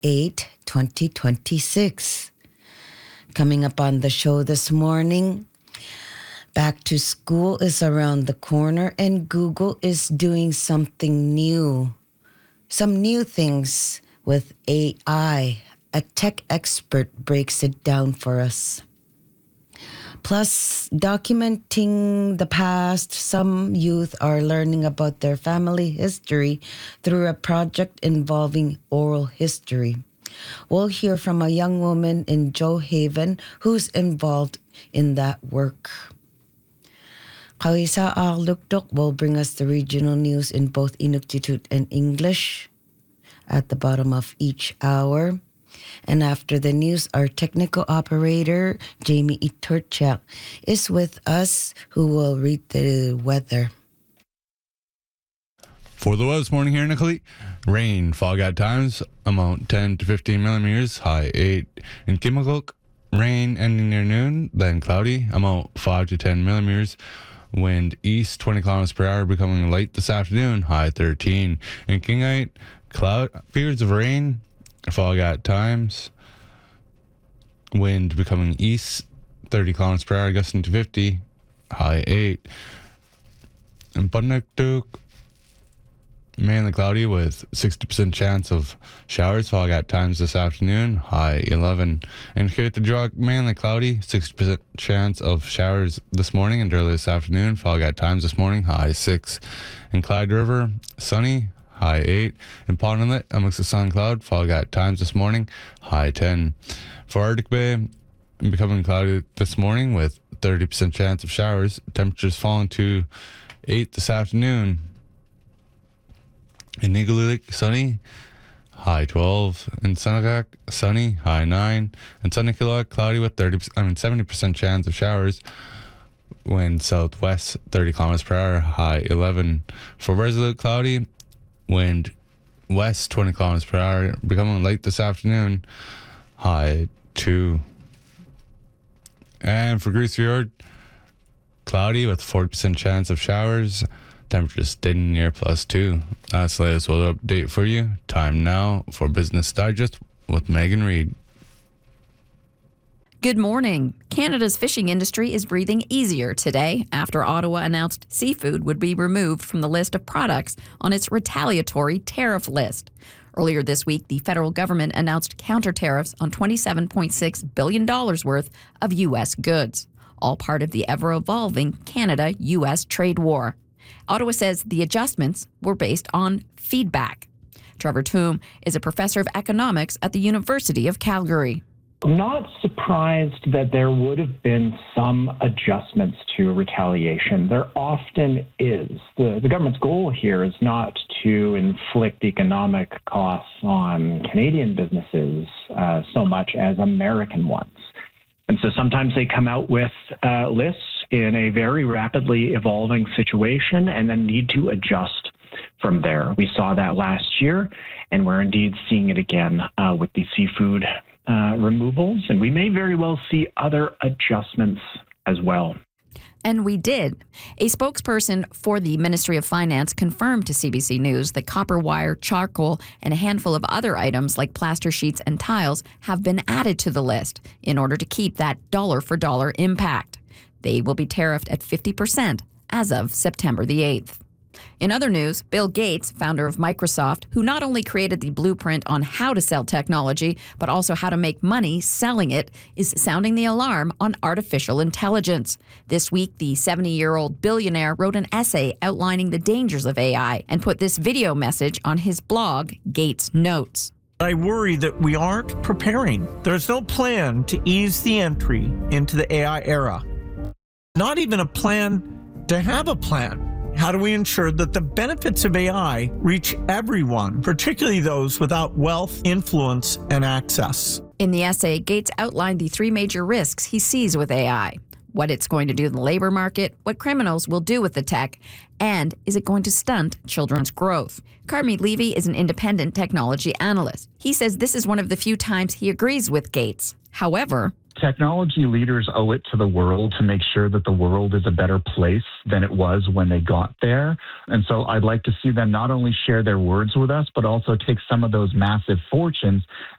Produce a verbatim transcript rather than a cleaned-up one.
eighth, twenty twenty-six. Coming up on the show this morning, back to school is around the corner and Google is doing something new. Some new things with A I. A tech expert breaks it down for us. Plus, documenting the past, some youth are learning about their family history through a project involving oral history. We'll hear from a young woman in Joe Haven who's involved in that work. Kawisa Arlukdok will bring us the regional news in both Inuktitut and English at the bottom of each hour. And after the news, our technical operator, Jamie Iturchak, is with us, who will read the weather. For the weather this morning here in Nicollet, rain, fog at times, amount ten to fifteen millimeters, high eight. In Kimagok, rain ending near noon, then cloudy, amount five to ten millimeters. Wind east twenty kilometers per hour, becoming light this afternoon, high thirteen. In Kingite, cloud periods of rain, fog at times, wind becoming east thirty kilometers per hour, gusting to fifty, high eight. In Bunaktuk, mainly cloudy with sixty percent chance of showers, fog at times this afternoon, high eleven. In Kitadrog, mainly cloudy, sixty percent chance of showers this morning and early this afternoon, fog at times this morning, high six. In Clyde River, sunny, high eight. In Pond Inlet, a mix of sun and cloud, fog at times this morning, high ten. For Arctic Bay, becoming cloudy this morning with thirty percent chance of showers, temperatures falling to eight this afternoon. In Igloolik, sunny, high twelve. In Sunagak, sunny, high nine. In Sunikilak, cloudy with thirty, I mean seventy percent chance of showers. Wind southwest, thirty kilometers per hour, high eleven. For Resolute, cloudy, wind west, twenty kilometers per hour, becoming light this afternoon, high two. And for Grease Fjord, cloudy with forty percent chance of showers. Temperatures staying near plus two. That's the latest weather update for you. Time now for Business Digest with Megan Reed. Good morning. Canada's fishing industry is breathing easier today after Ottawa announced seafood would be removed from the list of products on its retaliatory tariff list. Earlier this week, the federal government announced counter tariffs on twenty-seven point six billion dollars worth of U S goods, all part of the ever-evolving Canada-U S trade war. Ottawa says the adjustments were based on feedback. Trevor Toom is a professor of economics at the University of Calgary. I'm not surprised that there would have been some adjustments to retaliation. There often is. The, the government's goal here is not to inflict economic costs on Canadian businesses uh, so much as American ones. And so sometimes they come out with uh, lists in a very rapidly evolving situation and then need to adjust from there. We saw that last year, and we're indeed seeing it again uh, with the seafood uh, removals, and we may very well see other adjustments as well. And we did. A spokesperson for the Ministry of Finance confirmed to C B C News that copper wire, charcoal, and a handful of other items like plaster sheets and tiles have been added to the list in order to keep that dollar-for-dollar impact. They will be tariffed at fifty percent as of September the eighth. In other news, Bill Gates, founder of Microsoft, who not only created the blueprint on how to sell technology, but also how to make money selling it, is sounding the alarm on artificial intelligence. This week, the seventy-year-old billionaire wrote an essay outlining the dangers of A I and put this video message on his blog, Gates Notes. I worry that we aren't preparing. There's no plan to ease the entry into the A I era. Not even a plan to have a plan. How do we ensure that the benefits of A I reach everyone, particularly those without wealth, influence, and access? In the essay, Gates outlined the three major risks he sees with A I: what it's going to do in the labor market, what criminals will do with the tech, and is it going to stunt children's growth? Carmi Levy is an independent technology analyst. He says this is one of the few times he agrees with Gates. However, technology leaders owe it to the world to make sure that the world is a better place than it was when they got there. And so I'd like to see them not only share their words with us, but also take some of those massive fortunes